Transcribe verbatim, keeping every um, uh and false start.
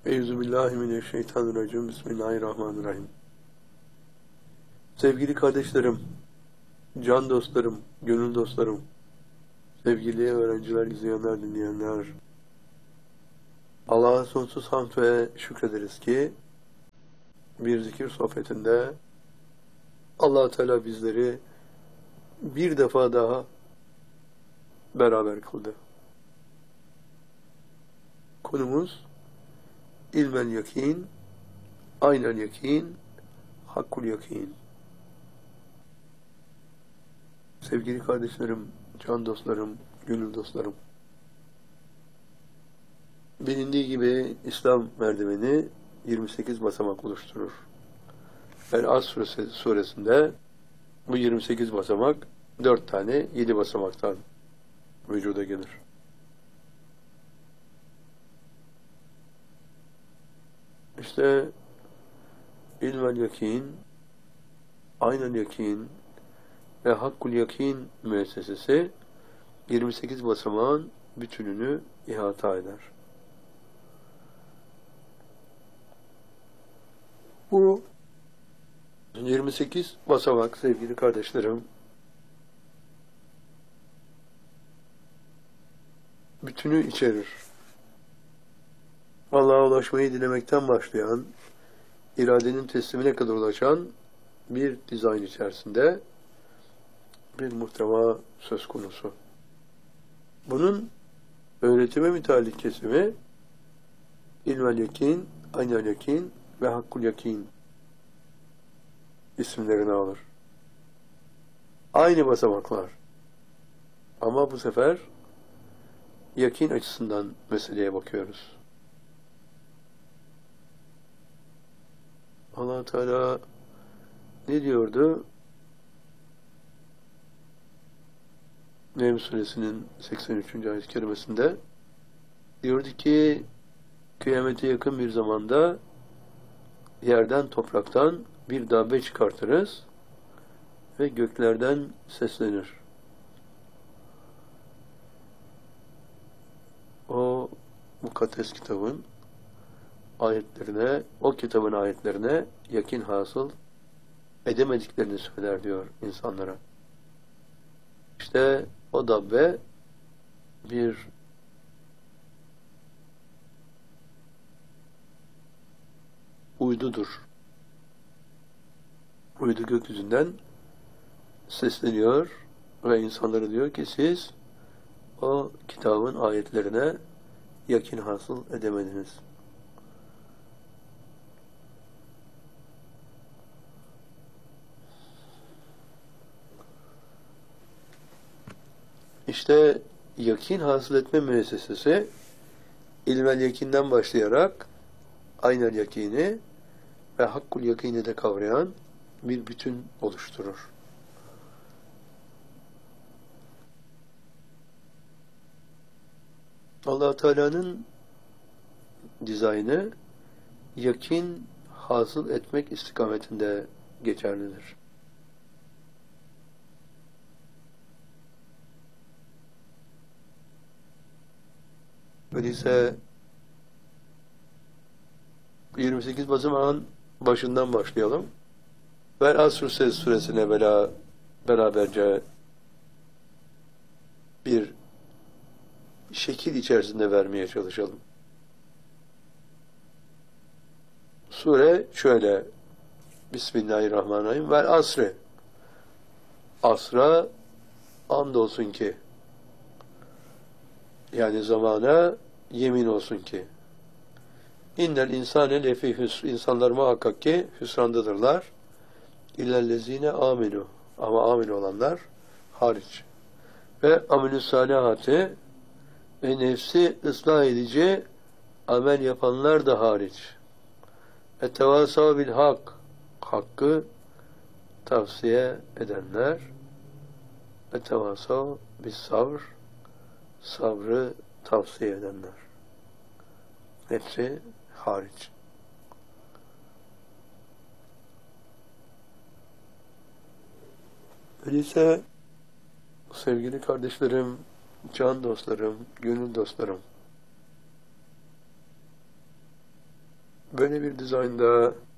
Euzubillahimineşşeytanirracim. Bismillahirrahmanirrahim. Sevgili kardeşlerim, can dostlarım, gönül dostlarım, sevgili öğrenciler, izleyenler, dinleyenler, Allah'a sonsuz hamd ve şükrederiz ki bir zikir sohbetinde Allah Teala bizleri bir defa daha beraber kıldı. Konumuz ilmel yakin, aynel yakin, hakkul yakin. Sevgili kardeşlerim, can dostlarım, gönül dostlarım, bilindiği gibi İslam merdiveni yirmi sekiz basamak oluşturur. El-Asr suresi, suresinde bu yirmi sekiz basamak dört tane yedi basamaktan vücuda gelir. İşte ilmel yakin, aynel yakin ve hakkul yakin müessesesi yirmi sekiz basamağın bütününü ihata eder. Bu yirmi sekiz basamak sevgili kardeşlerim, bütünü içerir. Allah'a ulaşmayı dilemekten başlayan, iradenin teslimine kadar ulaşan bir dizayn içerisinde bir muhteva söz konusu. Bunun öğretime müteallik kesimi ilmel yakin, aynel yakin ve hakkul yakin isimlerini alır. Aynı basamaklar. Ama bu sefer yakin açısından meseleye bakıyoruz. Allah Teala ne diyordu? Nehm suresinin seksen üçüncü ayet-i kerimesinde diyordu ki kıyamete yakın bir zamanda yerden, topraktan bir dabbe çıkartırız ve göklerden seslenir. O mukaddes kitabın ayetlerine, o kitabın ayetlerine yakin hasıl edemediklerini söyler diyor insanlara. İşte o dabbe bir uydudur. Uydu gökyüzünden sesleniyor ve insanlara diyor ki siz o kitabın ayetlerine yakin hasıl edemediniz. İşte yakin hasıl etme müessesesi ilmel yakinden başlayarak aynel yakini ve hakkul yakini de kavrayan bir bütün oluşturur. Allah Teala'nın dizaynı yakin hasıl etmek istikametinde geçerlidir. Öyleyse yirmi sekiz basamağın başından başlayalım. Vel-Asr suresine bela, beraberce bir şekil içerisinde vermeye çalışalım. Sure şöyle: Bismillahirrahmanirrahim. Vel-Asr, asra andolsun ki, yani zamana yemin olsun ki, İnnel insane lefi hüsr, insanlar muhakkak ki hüsrandadırlar. İllellezine aminu, ama amin olanlar hariç. Ve amelü salihati ve nefsi ıslah edici amel yapanlar da hariç. Ve tevasav bil hak, hakkı tavsiye edenler. Ve tevasav bis sabr, sabrı tavsiye edenler. Hepsi hariç. Öyleyse sevgili kardeşlerim, can dostlarım, gönül dostlarım, Böyle bir dizaynda